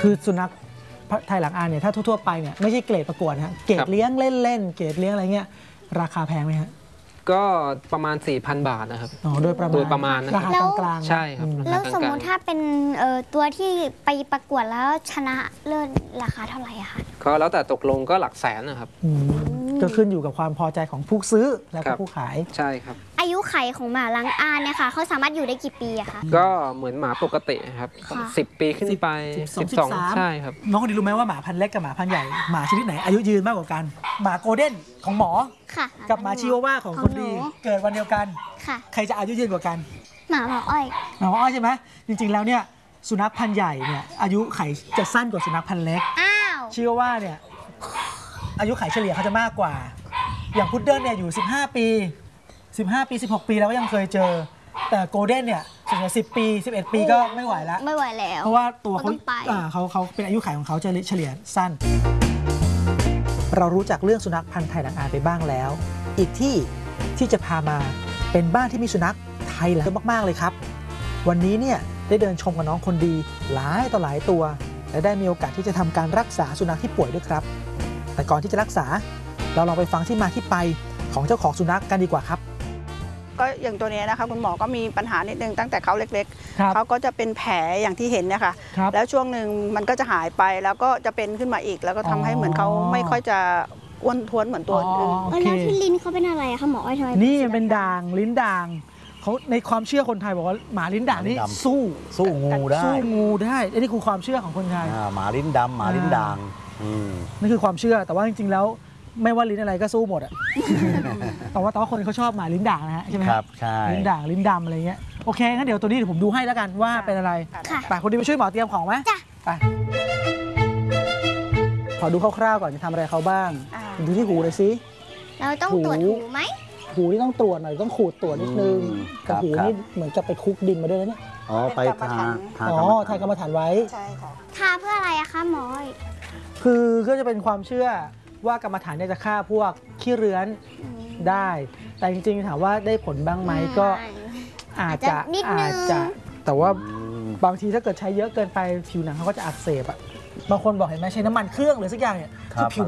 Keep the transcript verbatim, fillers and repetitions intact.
คือสุนัขไทยหลังอานเนี่ยถ้าทั่วๆไปเนี่ยไม่ใช่เกรดประกวดนะเกรดเลี้ยงเล่นๆเกรดเลี้ยงอะไรเงี้ยราคาแพงไหมฮะก็ประมาณ สี่พัน บาทนะครับอ๋อโดยประมาณโดยประมาณนะครารับคากลางๆใช่ครับแล้วสมมติถ้าเป็นตัวที่ไปประกวดแล้วชนะเลิศราคาเท่าไหร่อะคะก็แล้วแต่ตกลงก็หลักแสนนะครับก็ขึ้นอยู่กับความพอใจของผู้ซื้อและผู้ขายใช่ครับอายุไขของหมาลังอานเนี่ยค่ะเขาสามารถอยู่ได้กี่ปีอะคะก็เหมือนหมาปกติครับสิบปีขึ้นไปสิบสองใช่ครับน้องคนนี้รู้ไหมว่าหมาพันธุ์เล็กกับหมาพันธุ์ใหญ่หมาชนิดไหนอายุยืนมากกว่ากันหมาโกลเด้นของหมอกับหมาชิวาว่าของคนดีเกิดวันเดียวกันใครจะอายุยืนกว่ากันหมาหมออ้อยหมาหมออ้อยใช่ไหมจริงๆแล้วเนี่ยสุนัขพันธุ์ใหญ่เนี่ยอายุไขจะสั้นกว่าสุนัขพันธุ์เล็กชิวาว่าเนี่ยอายุไขเฉลี่ยเขาจะมากกว่าอย่างพุดเดิ้ลเนี่ยอยู่สิบห้าปีสิบห้าปีสิบหกปีแล้วก็ยังเคยเจอแต่โกลเด้นเนี่ยส่วนใหญ่สิบปีสิบเอ็ดปีก็ไม่ไหวแล้วไม่ไหวแล้วเพราะว่าตัวเขาเขาเขาเป็นอายุขัยของเขาจะเฉลี่ยสั้นเรารู้จักเรื่องสุนัขพันธุ์ไทยหลังอานไปบ้างแล้วอีกที่ที่จะพามาเป็นบ้านที่มีสุนัขไทยหลายมากๆเลยครับวันนี้เนี่ยได้เดินชมกับน้องคนดีหลายต่อหลายตัวและได้มีโอกาสที่จะทำการรักษาสุนัขที่ป่วยด้วยครับแต่ก่อนที่จะรักษาเราลองไปฟังที่มาที่ไปของเจ้าของสุนัขกันดีกว่าครับก็อย่างตัวนี้นะคะคุณหมอก็มีปัญหานิดนึงตั้งแต่เขาเล็กๆเขาก็จะเป็นแผลอย่างที่เห็นเนี่ยค่ะแล้วช่วงหนึ่งมันก็จะหายไปแล้วก็จะเป็นขึ้นมาอีกแล้วก็ทำให้เหมือนเขาไม่ค่อยจะอ้วนท้วนเหมือนตัวอื่นแล้วที่ลิ้นเขาเป็นอะไรอะคะหมออ้อยทำไมนี่เป็นด่างลิ้นด่างเขาในความเชื่อคนไทยบอกว่าหมาลิ้นด่างนี่สู้สู้งูได้สู้งูได้อันนี้คือความเชื่อของคนไทยหมาลิ้นดำหมาลิ้นด่างนี่คือความเชื่อแต่ว่าจริงๆแล้วไม่ว่าลิ้นอะไรก็สู้หมดอะแต่ว่าแต่ว่าคนเขาชอบหมาลิ้นด่างนะฮะใช่ไหมครับใช่ลิ้นด่างลิ้นดำอะไรเงี้ยโอเคงั้นเดี๋ยวตัวนี้เดี๋ยวผมดูให้แล้วกันว่าเป็นอะไรไปคนดีไปช่วยหมอเตรียมของไหมไปขอดูคร่าวๆก่อนจะทำอะไรเขาบ้างดูที่หูเลยสิเราต้องตรวจหูไหมหูนี่ต้องตรวจหน่อยต้องขูดตรวจนิดนึงแต่หูนี่เหมือนจะไปคุกดินมาด้วยนะเนี่ยอ๋อไปทาอ๋อทากรรมฐานไว้ใช่ค่ะทาเพื่ออะไรอะคะหมอคือก็จะเป็นความเชื่อว่ากรรมฐานเนี่ยจะฆ่าพวกขี้เรื้อนได้แต่จริงๆถามว่าได้ผลบ้างไหมก็อาจจะอาจจะแต่ว่าบางทีถ้าเกิดใช้เยอะเกินไปผิวหนังเขาก็จะอักเสบอ่ะบางคนบอกเห็นไหมใช้น้ำมันเครื่องหรือสักอย่างเนี่ยคือผิว